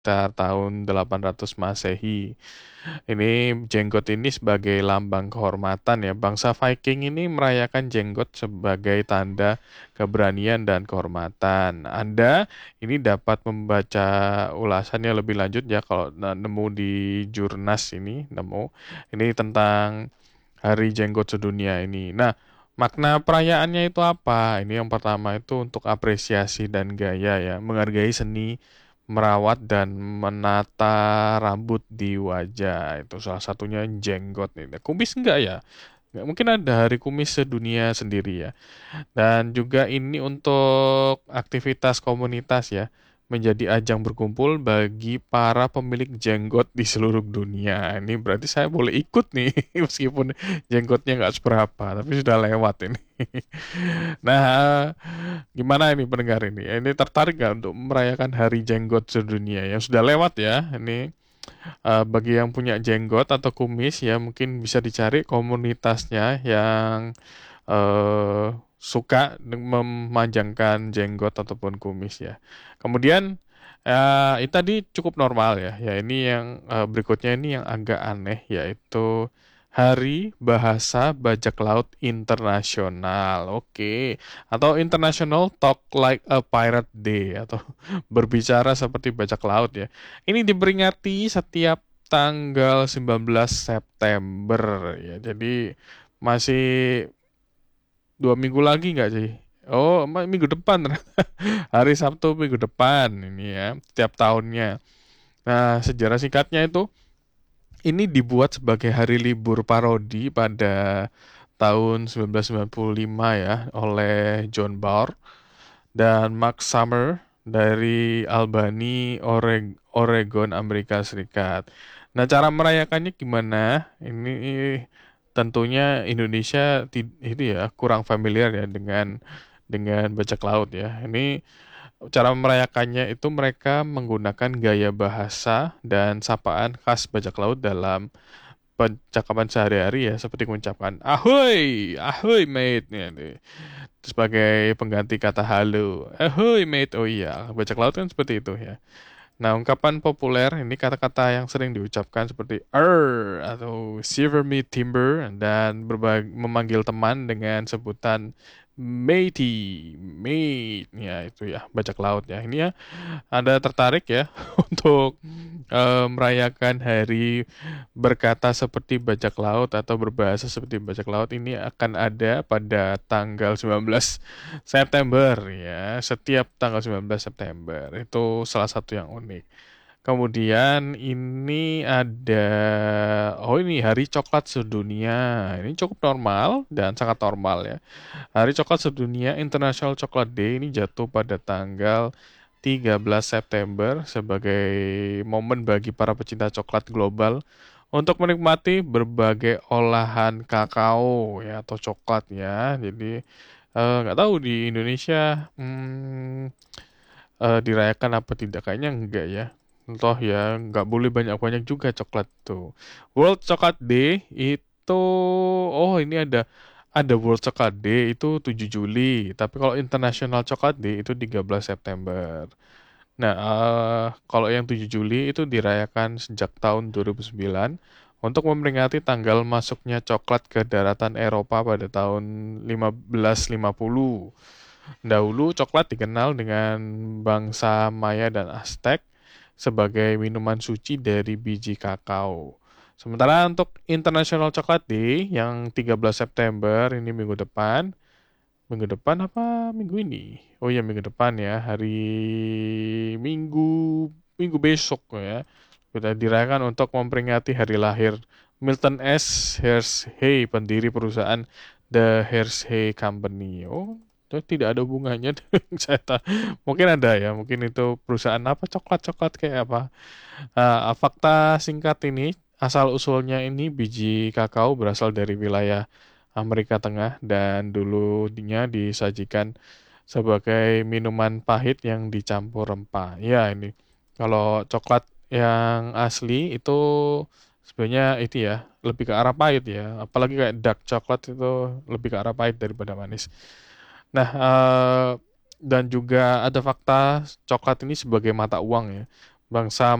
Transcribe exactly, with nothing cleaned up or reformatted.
sekitar tahun delapan ratus Masehi. Ini jenggot ini sebagai lambang kehormatan ya. Bangsa Viking ini merayakan jenggot sebagai tanda keberanian dan kehormatan. Anda ini dapat membaca ulasannya lebih lanjut ya kalau na- nemu di Jurnas ini, nemu. Ini tentang Hari Jenggot Sedunia ini. Nah, makna perayaannya itu apa? Ini yang pertama itu untuk apresiasi dan gaya ya, menghargai seni merawat dan menata rambut di wajah. Itu salah satunya jenggot nih. Nah, kumis enggak ya? Nggak mungkin ada hari kumis sedunia sendiri ya. Dan juga ini untuk aktivitas komunitas ya, menjadi ajang berkumpul bagi para pemilik jenggot di seluruh dunia. Ini berarti saya boleh ikut nih, meskipun jenggotnya nggak seberapa, tapi sudah lewat ini. Nah, gimana ini pendengar ini? Ini tertarik nggak untuk merayakan Hari Jenggot Sedunia yang sudah lewat ya? Ini eh, bagi yang punya jenggot atau kumis ya mungkin bisa dicari komunitasnya yang eh, suka deng- memanjangkan jenggot ataupun kumis ya. Kemudian eh, itu tadi cukup normal ya. Ya ini yang eh, berikutnya ini yang agak aneh yaitu Hari Bahasa Bajak Laut Internasional. Oke. Atau International Talk Like a Pirate Day atau berbicara seperti bajak laut ya. Ini diperingati setiap tanggal sembilan belas September ya. Jadi masih dua minggu lagi nggak sih? Oh, ma- minggu depan. Hari Sabtu minggu depan ini ya, setiap tahunnya. Nah, sejarah singkatnya itu ini dibuat sebagai hari libur parodi pada tahun seribu sembilan ratus sembilan puluh lima ya oleh John Barr dan Mark Summer dari Albany, Oreg- Oregon, Amerika Serikat. Nah, cara merayakannya gimana? Ini tentunya Indonesia ti- itu ya kurang familiar ya dengan dengan bajak laut ya. Ini cara merayakannya itu mereka menggunakan gaya bahasa dan sapaan khas bajak laut dalam percakapan sehari-hari ya seperti mengucapkan ahoy, ahoy mate ya, nih. Sebagai pengganti kata halo. Ahoy mate. Oh iya, bajak laut kan seperti itu ya. Nah, ungkapan populer ini kata-kata yang sering diucapkan seperti er atau shiver me timber dan berbagi, memanggil teman dengan sebutan matey, mate. Ya, itu ya, bajak laut ya. Ini ya, Anda tertarik ya untuk eh, merayakan hari berkata seperti bajak laut atau berbahasa seperti bajak laut ini akan ada pada tanggal sembilan belas September ya. Setiap tanggal sembilan belas September. Itu salah satu yang unik. Kemudian ini ada oh ini Hari Coklat Sedunia. Ini cukup normal dan sangat normal ya. Hari Coklat Sedunia International Chocolate Day ini jatuh pada tanggal tiga belas September sebagai momen bagi para pecinta coklat global untuk menikmati berbagai olahan kakao ya atau coklat ya. Jadi eh, nggak tahu di Indonesia hmm, eh, dirayakan apa tidak, kayaknya enggak ya. Toh ya nggak boleh banyak-banyak juga coklat tuh. World Chocolate Day itu oh ini ada ada World Chocolate Day itu tujuh Juli, tapi kalau International Chocolate Day itu tiga belas September. Nah, eh, kalau yang tujuh Juli itu dirayakan sejak tahun dua ribu sembilan untuk memperingati tanggal masuknya coklat ke daratan Eropa pada tahun lima belas lima puluh. Dahulu coklat dikenal dengan bangsa Maya dan Aztec sebagai minuman suci dari biji kakao. Sementara untuk International Chocolate Day yang tiga belas September ini minggu depan, minggu depan apa minggu ini? Oh iya minggu depan ya, hari Minggu minggu besok ya. Kita dirayakan untuk memperingati hari lahir Milton S. Hershey, pendiri perusahaan The Hershey Company. Oh, itu tidak ada hubungannya dengan saya tahu. Mungkin ada ya, mungkin itu perusahaan apa coklat-coklat kayak apa. Ah, fakta singkat ini, asal usulnya ini biji kakao berasal dari wilayah Amerika Tengah dan dulunya disajikan sebagai minuman pahit yang dicampur rempah. Ya, ini kalau coklat yang asli itu sebenarnya itu ya lebih ke arah pahit ya. Apalagi kayak dark coklat itu lebih ke arah pahit daripada manis. Nah, eh, dan juga ada fakta coklat ini sebagai mata uang ya. Bangsa